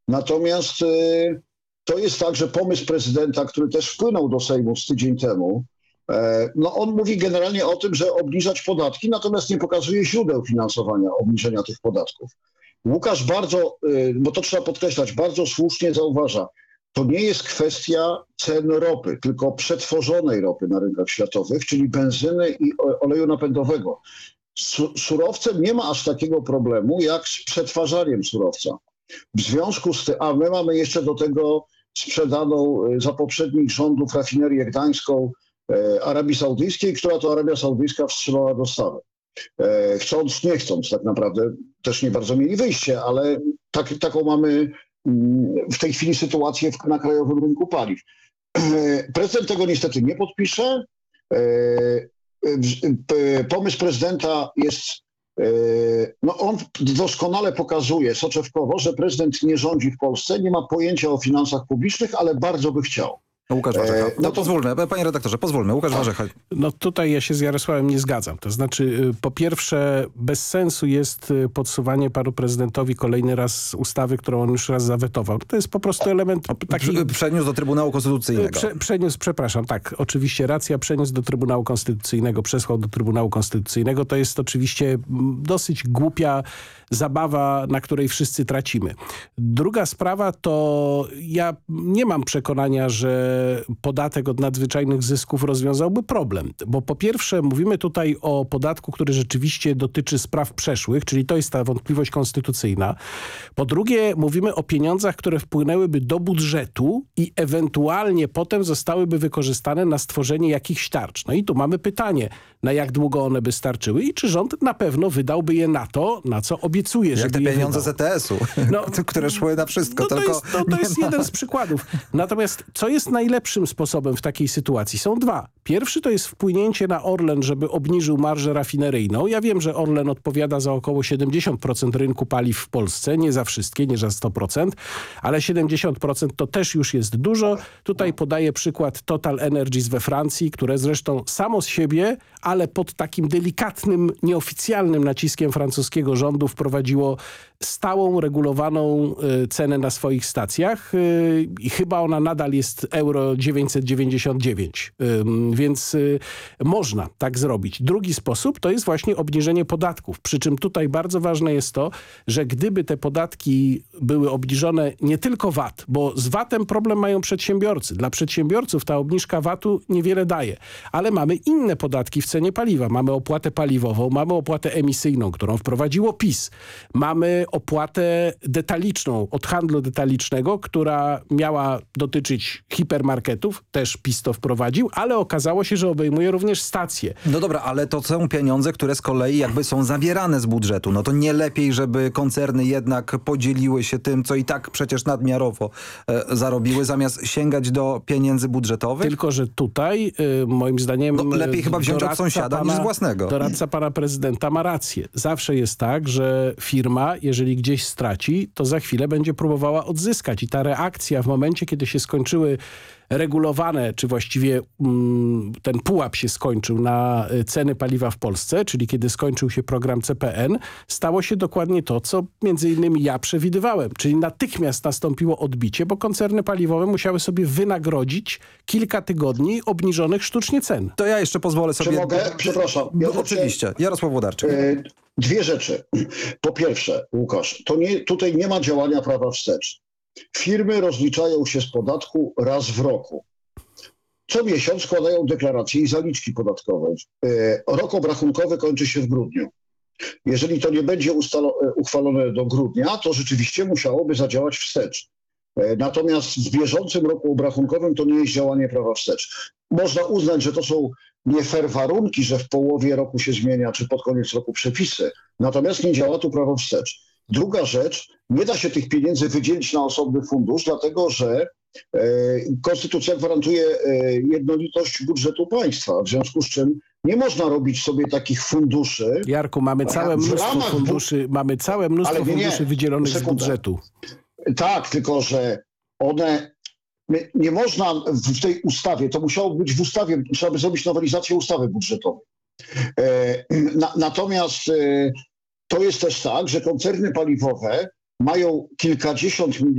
Natomiast to jest tak, że pomysł prezydenta, który też wpłynął do Sejmu z tydzień temu, no on mówi generalnie o tym, że obniżać podatki, natomiast nie pokazuje źródeł finansowania obniżenia tych podatków. Łukasz bardzo, bo to trzeba podkreślać, bardzo słusznie zauważa, to nie jest kwestia cen ropy, tylko przetworzonej ropy na rynkach światowych, czyli benzyny i oleju napędowego. Surowcem nie ma aż takiego problemu jak z przetwarzaniem surowca. W związku z tym, a my mamy jeszcze do tego sprzedaną za poprzednich rządów rafinerię gdańską Arabii Saudyjskiej, która to Arabia Saudyjska wstrzymała dostawy. Chcąc, nie chcąc tak naprawdę, też nie bardzo mieli wyjście, ale taką mamy w tej chwili sytuację na krajowym rynku paliw. Prezydent tego niestety nie podpisze. Pomysł prezydenta jest, no on doskonale pokazuje soczewkowo, że prezydent nie rządzi w Polsce, nie ma pojęcia o finansach publicznych, ale bardzo by chciał. Łukasz Warzecha. No pozwólmy, panie redaktorze, pozwólmy. Łukasz Warzecha. No tutaj ja się z Jarosławem nie zgadzam. To znaczy, po pierwsze, bez sensu jest podsuwanie panu prezydentowi kolejny raz ustawy, którą on już raz zawetował. To jest po prostu element taki... Przeniósł do Trybunału Konstytucyjnego. Przepraszam, tak, oczywiście racja, przeniósł do Trybunału Konstytucyjnego, przesłał do Trybunału Konstytucyjnego. To jest oczywiście dosyć głupia zabawa, na której wszyscy tracimy. Druga sprawa to ja nie mam przekonania, że podatek od nadzwyczajnych zysków rozwiązałby problem. Bo po pierwsze mówimy tutaj o podatku, który rzeczywiście dotyczy spraw przeszłych, czyli to jest ta wątpliwość konstytucyjna. Po drugie mówimy o pieniądzach, które wpłynęłyby do budżetu i ewentualnie potem zostałyby wykorzystane na stworzenie jakichś tarcz. No i tu mamy pytanie, na jak długo one by starczyły i czy rząd na pewno wydałby je na to, na co obiecuje, jak te pieniądze z ETS-u, które szły na wszystko. No to jest jeden z przykładów. Natomiast co jest najlepszym sposobem w takiej sytuacji? Są dwa. Pierwszy to jest wpłynięcie na Orlen, żeby obniżył marżę rafineryjną. Ja wiem, że Orlen odpowiada za około 70% rynku paliw w Polsce. Nie za wszystkie, nie za 100%, ale 70% to też już jest dużo. Tutaj podaję przykład Total Energies we Francji, które zresztą samo z siebie, ale pod takim delikatnym, nieoficjalnym naciskiem francuskiego rządu wprowadziło stałą, regulowaną cenę na swoich stacjach i chyba ona nadal jest euro 999, więc można tak zrobić. Drugi sposób to jest właśnie obniżenie podatków, przy czym tutaj bardzo ważne jest to, że gdyby te podatki były obniżone nie tylko VAT, bo z VAT-em problem mają przedsiębiorcy. Dla przedsiębiorców ta obniżka VAT-u niewiele daje, ale mamy inne podatki w cenie paliwa. Mamy opłatę paliwową, mamy opłatę emisyjną, którą wprowadziło PiS. Mamy opłatę detaliczną od handlu detalicznego, która miała dotyczyć hipermarketów, też PiS to wprowadził, ale okazało się, że obejmuje również stacje. No dobra, ale to są pieniądze, które z kolei jakby są zabierane z budżetu. No to nie lepiej, żeby koncerny jednak podzieliły się tym, co i tak przecież nadmiarowo zarobiły, zamiast sięgać do pieniędzy budżetowych? Tylko, że tutaj moim zdaniem... No, lepiej chyba wziąć od sąsiada niż z własnego. Doradca pana prezydenta ma rację. Zawsze jest tak, że firma, jeżeli gdzieś straci, to za chwilę będzie próbowała odzyskać. I ta reakcja w momencie, kiedy się skończyły regulowane, czy właściwie ten pułap się skończył na ceny paliwa w Polsce, czyli kiedy skończył się program CPN, stało się dokładnie to, co między innymi ja przewidywałem. Czyli natychmiast nastąpiło odbicie, bo koncerny paliwowe musiały sobie wynagrodzić kilka tygodni obniżonych sztucznie cen. To ja jeszcze pozwolę sobie... Czy mogę? Przepraszam. Oczywiście. Jarosław Włodarczyk. Dwie rzeczy. Po pierwsze, Łukasz, tutaj nie ma działania prawa wstecz. Firmy rozliczają się z podatku raz w roku. Co miesiąc składają deklaracje i zaliczki podatkowe. Rok obrachunkowy kończy się w grudniu. Jeżeli to nie będzie uchwalone do grudnia, to rzeczywiście musiałoby zadziałać wstecz. Natomiast w bieżącym roku obrachunkowym to nie jest działanie prawa wstecz. Można uznać, że to są nie fair warunki, że w połowie roku się zmienia, czy pod koniec roku przepisy. Natomiast nie działa tu prawo wstecz. Druga rzecz, nie da się tych pieniędzy wydzielić na osobny fundusz, dlatego że konstytucja gwarantuje jednolitość budżetu państwa, w związku z czym nie można robić sobie takich funduszy. Jarku, mamy całe mnóstwo funduszy, funduszy wydzielonych z budżetu. Tak, tylko że one... Nie można w tej ustawie, to musiało być w ustawie, trzeba by zrobić nowelizację ustawy budżetowej. Natomiast to jest też tak, że koncerny paliwowe mają kilkadziesiąt milionów